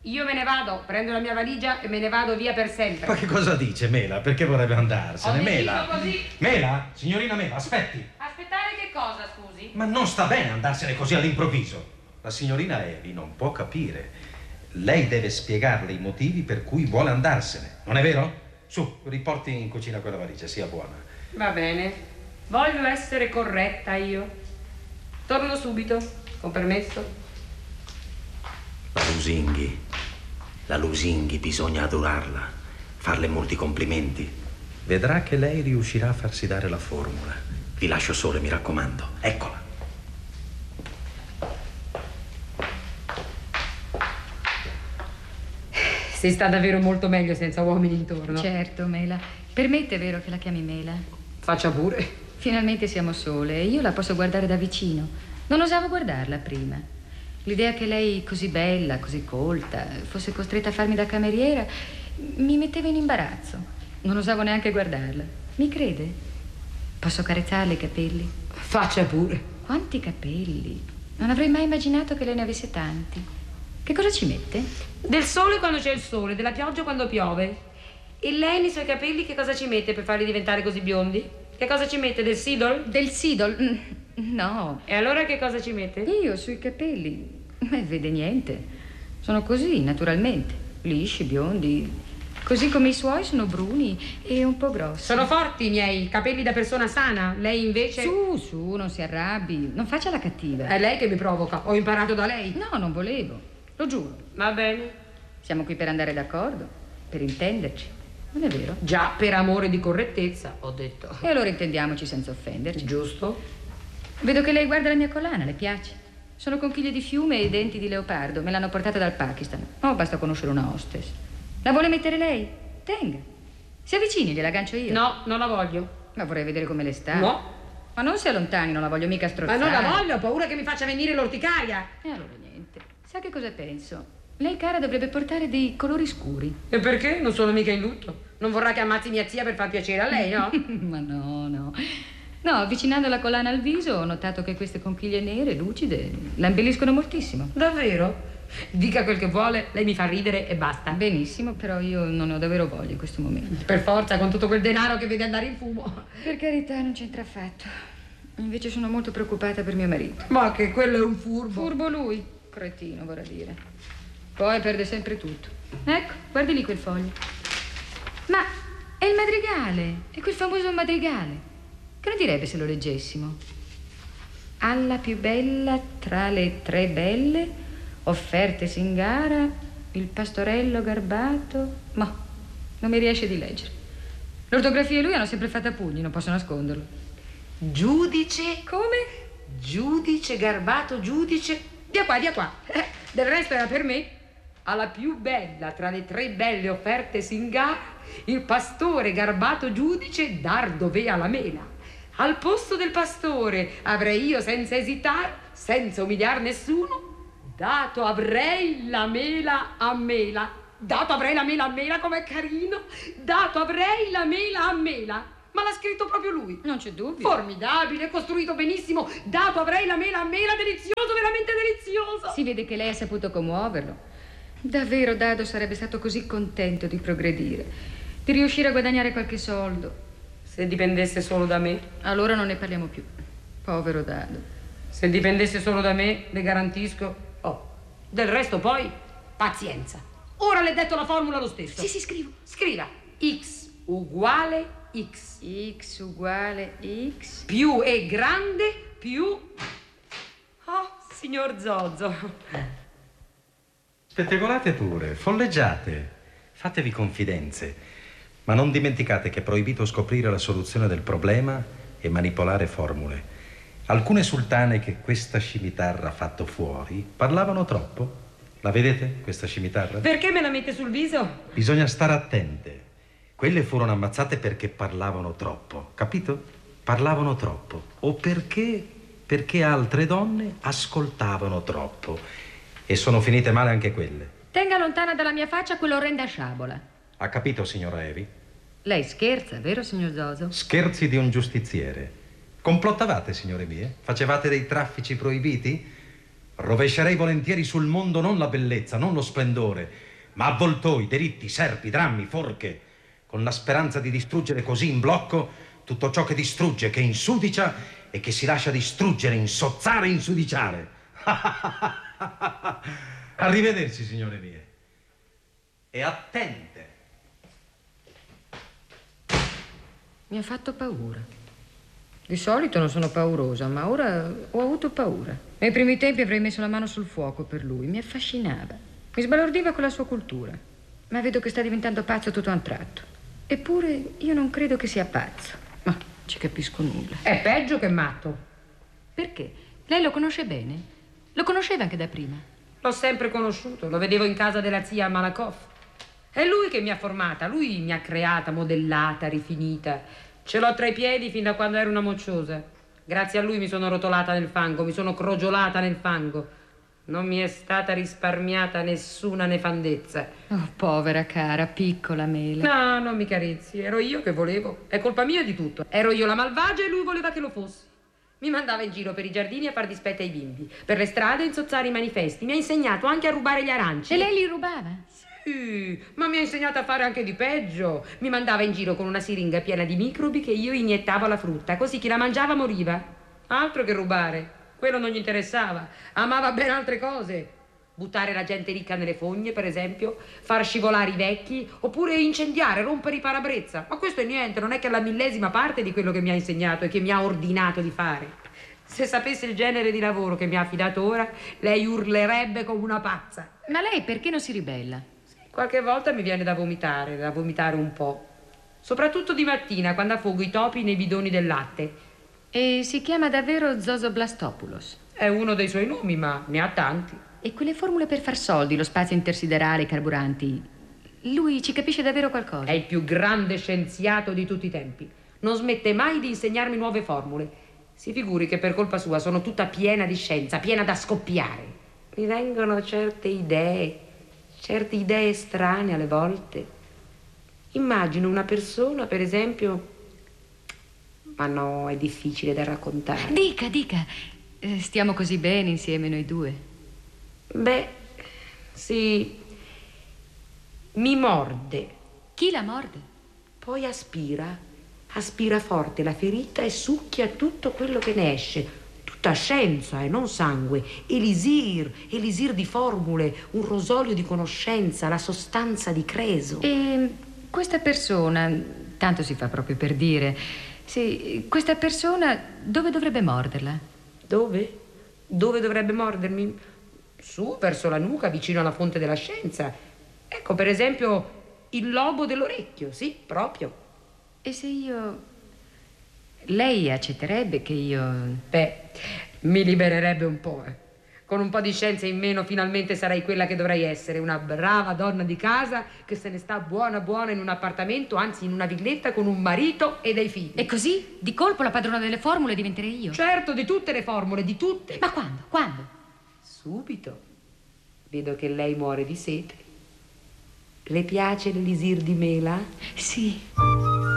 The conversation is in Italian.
Io me ne vado, prendo la mia valigia e me ne vado via per sempre. Ma che cosa dice Mela? Perché vorrebbe andarsene? Ho deciso Mela? così. Mela? Signorina Mela, aspetti. Aspettare che cosa, scusi? Ma non sta bene andarsene così all'improvviso. La signorina Evi non può capire. Lei deve spiegarle i motivi per cui vuole andarsene, non è vero? Su, riporti in cucina quella valigia, sia buona. Va bene. Voglio essere corretta io. Torno subito, con permesso. La Lusinghi bisogna adorarla, farle molti complimenti. Vedrà che lei riuscirà a farsi dare la formula. Vi lascio sole, mi raccomando. Eccola. Si sta davvero molto meglio senza uomini intorno. Certo, Mela. Permette, vero, che la chiami Mela? Faccia pure. Finalmente siamo sole e io la posso guardare da vicino. Non osavo guardarla prima. L'idea che lei, così bella, così colta, fosse costretta a farmi da cameriera mi metteva in imbarazzo. Non osavo neanche guardarla. Mi crede? Posso carezzarle i capelli? Faccia pure. Quanti capelli! Non avrei mai immaginato che lei ne avesse tanti. Che cosa ci mette? Del sole quando c'è il sole, della pioggia quando piove. E lei nei suoi capelli che cosa ci mette per farli diventare così biondi? Che cosa ci mette? Del Sidol? Del Sidol? No. E allora che cosa ci mette? Io sui capelli? Vede niente. Sono così, naturalmente. Lisci, biondi. Così come i suoi sono bruni e un po' grossi. Sono forti i miei, capelli da persona sana. Lei invece... Su, non si arrabbi. Non faccia la cattiva. È lei che mi provoca. Ho imparato da lei. No, non volevo. Lo giuro. Va bene. Siamo qui per andare d'accordo, per intenderci. Non è vero? Già, per amore di correttezza, ho detto. E allora intendiamoci senza offenderci. Giusto. Vedo che lei guarda la mia collana, le piace? Sono conchiglie di fiume e denti di leopardo. Me l'hanno portata dal Pakistan. Oh, basta conoscere una hostess. La vuole mettere lei? Tenga. Si avvicini, gliela gancio io. No, non la voglio. Ma vorrei vedere come le sta. No. Ma non si allontani, non la voglio mica strozzare. Ma non la voglio, ho paura che mi faccia venire l'orticaria. E allora niente. Sa che cosa penso? Lei, cara, dovrebbe portare dei colori scuri. E perché? Non sono mica in lutto. Non vorrà che ammazzi mia zia per far piacere a lei, no? Ma no. No, avvicinando la collana al viso ho notato che queste conchiglie nere, lucide, la embelliscono moltissimo. Davvero? Dica quel che vuole, lei mi fa ridere e basta. Benissimo, però io non ne ho davvero voglia in questo momento. Per forza, con tutto quel denaro che vede andare in fumo. Per carità, non c'entra affatto. Invece sono molto preoccupata per mio marito. Ma che quello è un furbo. Furbo lui? Cretino, vorrà dire. Poi perde sempre tutto. Ecco, guardi lì quel foglio. Ma è il madrigale, è quel famoso madrigale. Che ne direbbe se lo leggessimo? Alla più bella tra le tre belle, offertesi in gara, il pastorello garbato. Ma non mi riesce di leggere. L'ortografia e lui hanno sempre fatto a pugni, non posso nasconderlo. Giudice? Come? Giudice, garbato, giudice. Dia qua. Del resto era per me. Alla più bella tra le tre belle offertesi in gara, il pastore garbato giudice dar dov'è la mela. Al posto del pastore avrei io, senza esitare, senza umiliar nessuno, dato avrei la mela a mela. Dato avrei la mela a mela, com'è carino. Dato avrei la mela a mela. Ma l'ha scritto proprio lui. Non c'è dubbio. Formidabile, costruito benissimo. Dato avrei la mela a mela, delizioso, veramente delizioso. Si vede che lei ha saputo commuoverlo. Davvero Dado sarebbe stato così contento di progredire, di riuscire a guadagnare qualche soldo. Se dipendesse solo da me. Allora non ne parliamo più. Povero Dado. Se dipendesse solo da me, le garantisco. Oh, del resto poi, pazienza. Ora le ho detto la formula lo stesso. Sì, scrivo. Scriva x uguale x. X uguale x. Più è grande, più... Oh, signor Zozzo. Spettegolate pure, folleggiate, fatevi confidenze. Ma non dimenticate che è proibito scoprire la soluzione del problema e manipolare formule. Alcune sultane che questa scimitarra ha fatto fuori parlavano troppo. La vedete, questa scimitarra? Perché me la mette sul viso? Bisogna stare attente. Quelle furono ammazzate perché parlavano troppo, capito? Parlavano troppo. O perché altre donne ascoltavano troppo. E sono finite male anche quelle. Tenga lontana dalla mia faccia quell'orrenda sciabola. Ha capito, signora Evi? Lei scherza, vero, signor Zoso? Scherzi di un giustiziere. Complottavate, signore mie? Facevate dei traffici proibiti? Rovescerei volentieri sul mondo non la bellezza, non lo splendore, ma avvoltoi, deritti, serpi, drammi, forche, con la speranza di distruggere così in blocco tutto ciò che distrugge, che insudicia e che si lascia distruggere, insozzare e insudiciare. Arrivederci, signore mie. E attente. Mi ha fatto paura. Di solito non sono paurosa, ma ora ho avuto paura. Nei primi tempi avrei messo la mano sul fuoco per lui. Mi affascinava. Mi sbalordiva con la sua cultura. Ma vedo che sta diventando pazzo tutto a un tratto. Eppure io non credo che sia pazzo. Ma ci capisco nulla. È peggio che matto. Perché? Lei lo conosce bene? Lo conosceva anche da prima? L'ho sempre conosciuto, lo vedevo in casa della zia Malakoff. È lui che mi ha formata, lui mi ha creata, modellata, rifinita. Ce l'ho tra i piedi fin da quando ero una mocciosa. Grazie a lui mi sono rotolata nel fango, mi sono crogiolata nel fango. Non mi è stata risparmiata nessuna nefandezza. Oh, povera cara, piccola mela. No, non mi carezzi, ero io che volevo. È colpa mia di tutto. Ero io la malvagia e lui voleva che lo fossi. Mi mandava in giro per i giardini a far dispetto ai bimbi, per le strade a insozzare i manifesti. Mi ha insegnato anche a rubare gli aranci. E lei li rubava? Sì, ma mi ha insegnato a fare anche di peggio. Mi mandava in giro con una siringa piena di microbi che io iniettavo alla frutta, così chi la mangiava moriva. Altro che rubare, quello non gli interessava. Amava ben altre cose. Buttare la gente ricca nelle fogne, per esempio, far scivolare i vecchi, oppure incendiare, rompere i parabrezza. Ma questo è niente, non è che la millesima parte di quello che mi ha insegnato e che mi ha ordinato di fare. Se sapesse il genere di lavoro che mi ha affidato ora, lei urlerebbe come una pazza. Ma lei perché non si ribella? Qualche volta mi viene da vomitare un po'. Soprattutto di mattina, quando affogo i topi nei bidoni del latte. E si chiama davvero Zozoblastopoulos? È uno dei suoi nomi, ma ne ha tanti. E quelle formule per far soldi, lo spazio intersiderale, i carburanti, lui ci capisce davvero qualcosa? È il più grande scienziato di tutti i tempi. Non smette mai di insegnarmi nuove formule. Si figuri che per colpa sua sono tutta piena di scienza, piena da scoppiare. Mi vengono certe idee strane alle volte. Immagino una persona, per esempio... Ma no, è difficile da raccontare. Dica. Stiamo così bene insieme noi due. Beh, sì. Mi morde. Chi la morde? Poi aspira forte la ferita e succhia tutto quello che ne esce. Tutta scienza e non sangue. Elisir di formule, un rosolio di conoscenza, la sostanza di creso. E questa persona, tanto si fa proprio per dire, sì, questa persona dove dovrebbe morderla? Dove? Dove dovrebbe mordermi? Su, verso la nuca, vicino alla fonte della scienza. Ecco, per esempio, il lobo dell'orecchio, sì, proprio. E se io... Lei accetterebbe che io... Beh, mi libererebbe un po', Con un po' di scienza in meno finalmente sarei quella che dovrei essere, una brava donna di casa che se ne sta buona in un appartamento, anzi in una villetta con un marito e dei figli. E così, di colpo, la padrona delle formule diventerei io? Certo, di tutte le formule, di tutte. Ma quando? Quando? Subito. Vedo che lei muore di sete. Le piace l'elisir di mela? Sì.